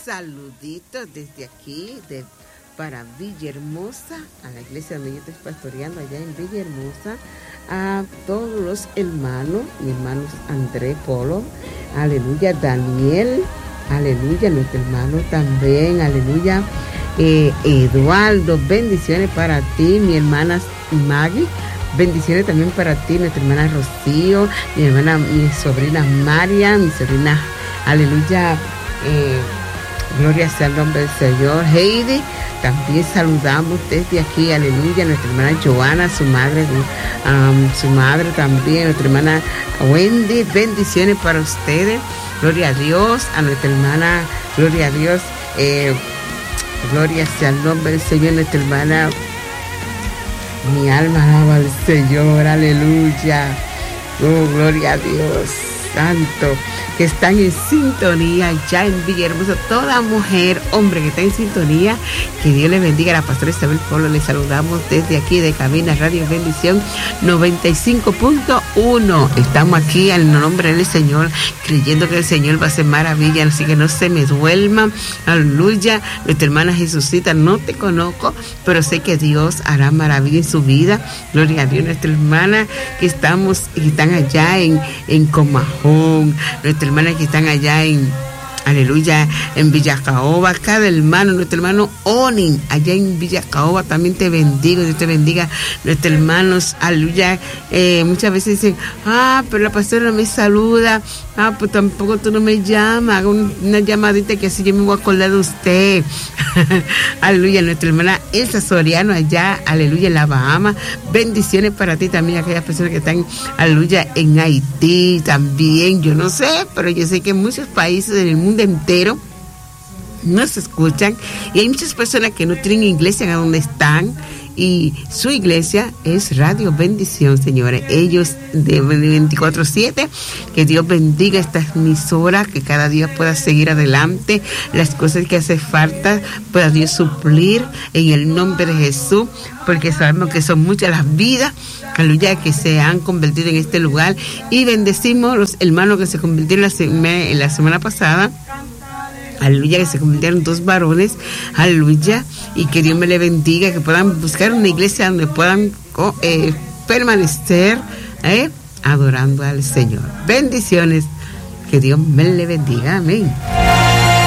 saluditos desde aquí, para Villahermosa, a la iglesia donde yo estoy pastoreando allá en Villahermosa, a todos los hermanos, mis hermanos André Polo, aleluya, Daniel, aleluya, nuestro hermano también, aleluya, Eduardo, bendiciones para ti, mi hermana Maggie, bendiciones también para ti, nuestra hermana Rocío, mi sobrina María, mi sobrina, aleluya, gloria sea el nombre del Señor, Heidi, también saludamos desde aquí, aleluya, nuestra hermana Joana, su madre también, nuestra hermana Wendy, bendiciones para ustedes, gloria a Dios, a nuestra hermana, gloria a Dios, gloria sea el nombre del Señor, nuestra hermana, mi alma alaba al Señor, aleluya, oh, gloria a Dios santo, que están en sintonía ya en Villahermosa, toda mujer, hombre que está en sintonía, que Dios les bendiga. La pastora Isabel Polo, les saludamos desde aquí de Cabina Radio Bendición 95.1. Estamos aquí en el nombre del Señor, creyendo que el Señor va a hacer maravilla, así que no se me duerman, aleluya. Nuestra hermana Jesucita, no te conozco, pero sé que Dios hará maravilla en su vida, gloria a Dios. Nuestra hermana que están allá en Comajón, nuestra hermana que están allá en, aleluya, en Villacaoba, cada hermano, nuestro hermano Onin, allá en Villacaoba, también te bendigo, Dios te bendiga, nuestros hermanos, aleluya, muchas veces dicen, pero la pastora no me saluda, pues tampoco tú no me llamas, hago una llamadita que así yo me voy a acordar de usted, aleluya, nuestra hermana Elsa Soriano allá, aleluya, en la Bahama, bendiciones para ti también, aquellas personas que están, aleluya, en Haití también, yo no sé, pero yo sé que en muchos países del mundo entero nos escuchan y hay muchas personas que no tienen iglesia en donde están y su iglesia es Radio Bendición, señores, ellos de 24/7, que Dios bendiga esta emisora, que cada día pueda seguir adelante, las cosas que hace falta pueda Dios suplir en el nombre de Jesús, porque sabemos que son muchas las vidas, aleluya, que se han convertido en este lugar, y bendecimos los hermanos que se convirtieron en la semana pasada, aleluya, que se convirtieron 2 varones, aleluya, y que Dios me le bendiga, que puedan buscar una iglesia donde puedan permanecer adorando al Señor. Bendiciones, que Dios me le bendiga, amén.